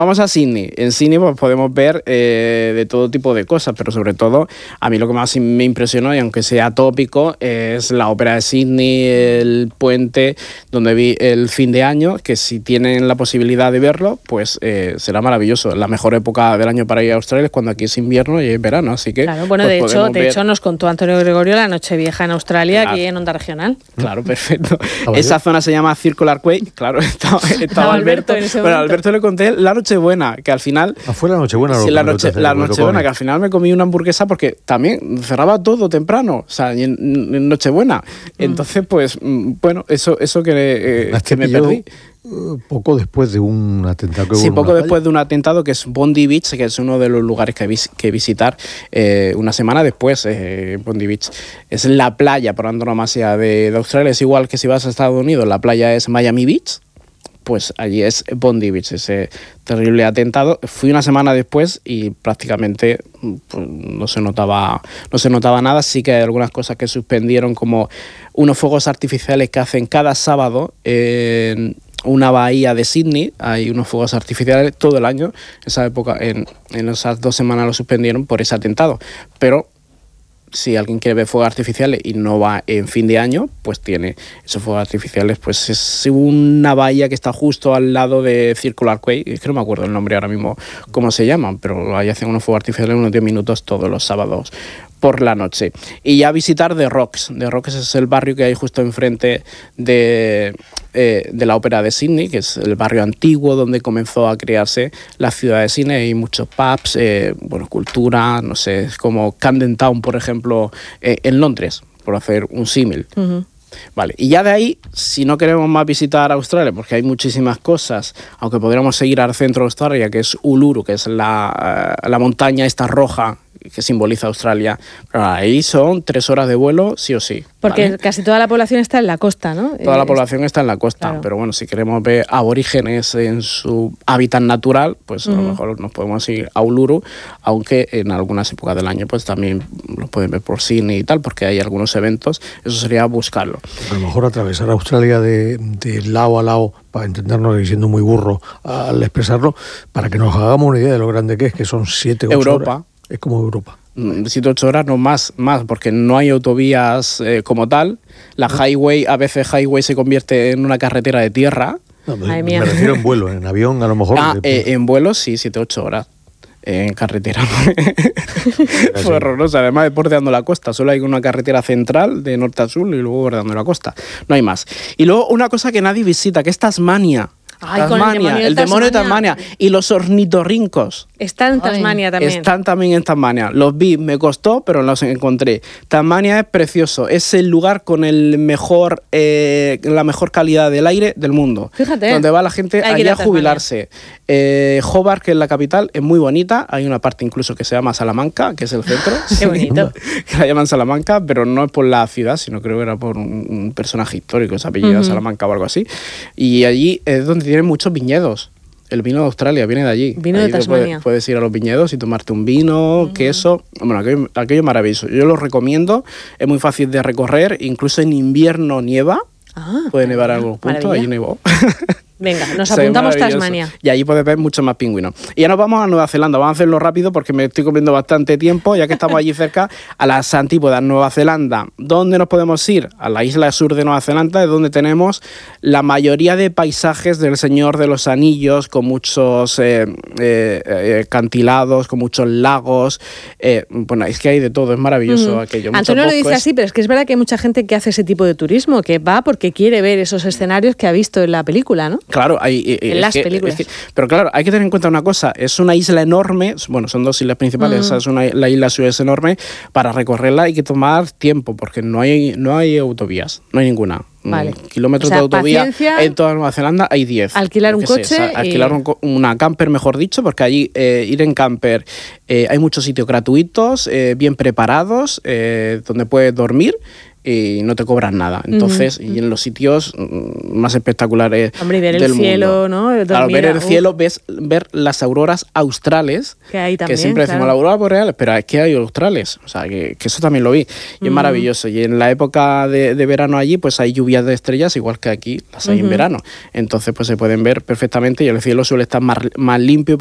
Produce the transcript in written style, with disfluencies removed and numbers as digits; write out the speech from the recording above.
Vamos a Sydney. En Sydney pues, podemos ver de todo tipo de cosas, pero sobre todo a mí lo que más me impresionó, y aunque sea tópico, es la ópera de Sydney, el puente donde vi el fin de año, que si tienen la posibilidad de verlo, pues será maravilloso. La mejor época del año para ir a Australia es cuando aquí es invierno y es verano, así que... Claro, bueno, pues, de hecho nos contó Antonio Gregorio la Nochevieja en Australia, claro, aquí en Onda Regional. Claro, perfecto. Esa zona se llama Circular Quay, claro, estaba Alberto. Bueno, a Alberto le conté la Nochebuena, que al final... fue la Nochebuena. Sí, la Nochebuena, que al final me comí una hamburguesa porque también cerraba todo temprano, o sea, en Nochebuena. Entonces, pues, bueno, eso que me perdí. Poco después de un atentado. Sí, poco después de un atentado, que es Bondi Beach, que es uno de los lugares que visitar una semana después. Bondi Beach es la playa, por antonomasia de Australia. Es igual que si vas a Estados Unidos, la playa es Miami Beach. Pues allí es Bondi Beach, ese terrible atentado. Fui una semana después y prácticamente pues, no se notaba nada. Sí que hay algunas cosas que suspendieron, como unos fuegos artificiales que hacen cada sábado en una bahía de Sydney. Hay unos fuegos artificiales todo el año. Esa época, en esas 2 semanas lo suspendieron por ese atentado. Pero si alguien quiere ver fuegos artificiales y no va en fin de año, pues tiene esos fuegos artificiales. Pues es una bahía que está justo al lado de Circular Quay, es que no me acuerdo el nombre ahora mismo cómo se llaman, pero ahí hacen unos fuegos artificiales unos 10 minutos todos los sábados por la noche. Y ya visitar The Rocks. The Rocks es el barrio que hay justo enfrente de la ópera de Sydney, que es el barrio antiguo donde comenzó a crearse la ciudad de Sydney. Hay muchos pubs, cultura, no sé, como Camden Town, por ejemplo, en Londres, por hacer un símil. Uh-huh. Vale, y ya de ahí, si no queremos más visitar Australia, porque hay muchísimas cosas, aunque podríamos seguir al centro de Australia, que es Uluru, que es la montaña esta roja que simboliza Australia, pero ahí son 3 horas de vuelo sí o sí. Porque ¿vale? Casi toda la población está en la costa, ¿no? Toda la población está en la costa, claro. Pero bueno, si queremos ver aborígenes en su hábitat natural, pues a lo mejor nos podemos ir a Uluru, aunque en algunas épocas del año pues también lo pueden ver por Sydney y tal, porque hay algunos eventos, eso sería buscarlo. A lo mejor atravesar Australia de lado a lado, para entendernos, siendo muy burro al expresarlo, para que nos hagamos una idea de lo grande que es, que son 7 o 8 Europa. horas. Es como Europa. 7 o 8 horas, no más, porque no hay autovías como tal. La highway, a veces highway se convierte en una carretera de tierra. No, me refiero en vuelo, en avión a lo mejor. En vuelo sí, 7 o 8 horas. En carretera fue horroroso. Además, bordeando la costa, solo hay una carretera central de norte a sur y luego bordeando la costa. No hay más. Y luego una cosa que nadie visita, que es Tasmania. Ay, Tasmania, el demonio de Tasmania y los ornitorrincos. Están en Tasmania también. Están también en Tasmania. Los vi, me costó, pero los encontré. Tasmania es precioso. Es el lugar con la mejor calidad del aire del mundo. Fíjate. Donde va la gente allí a jubilarse. Hobart, que es la capital, es muy bonita. Hay una parte incluso que se llama Salamanca, que es el centro. Qué bonito. Que la llaman Salamanca, pero no es por la ciudad, sino creo que era por un personaje histórico, se apellida Salamanca o algo así. Y allí es donde tienen muchos viñedos. El vino de Australia viene de allí. Vino de Tasmania. Puedes ir a los viñedos y tomarte un vino, queso. Bueno, aquello es maravilloso. Yo lo recomiendo. Es muy fácil de recorrer. Incluso en invierno nieva. Puede nevar en algún punto. Allí nevó. Venga, nos apuntamos Tasmania. Y allí puedes ver muchos más pingüinos. Y ya nos vamos a Nueva Zelanda. Vamos a hacerlo rápido porque me estoy comiendo bastante tiempo, ya que estamos allí cerca, a las antípodas. Nueva Zelanda. ¿Dónde nos podemos ir? A la isla sur de Nueva Zelanda, es donde tenemos la mayoría de paisajes del Señor de los Anillos, con muchos acantilados, con muchos lagos. Bueno, es que hay de todo, es maravilloso aquello. Antonio lo dice así, pero es que es verdad que hay mucha gente que hace ese tipo de turismo, que va porque quiere ver esos escenarios que ha visto en la película, ¿no? Claro, en las películas. Pero claro, hay que tener en cuenta una cosa, es una isla enorme, bueno, son 2 islas principales, esa es la isla sur es enorme, para recorrerla hay que tomar tiempo, porque no hay autovías, no hay ninguna. Vale. Kilómetros de autovía en toda Nueva Zelanda hay 10. Alquilar un coche. Alquilar una camper, mejor dicho, porque allí ir en camper hay muchos sitios gratuitos, bien preparados, donde puedes dormir. y no te cobran nada. Entonces, y en los sitios más espectaculares Hombre, y ver del el cielo, mundo. ¿no? Claro, ver el cielo, ver las auroras australes, que hay también, que siempre decimos la aurora boreal, pero es que hay australes, o sea, que eso también lo vi, y es maravilloso. Y en la época de verano allí, pues hay lluvias de estrellas, igual que aquí las hay en verano. Entonces, pues se pueden ver perfectamente y el cielo suele estar más limpio,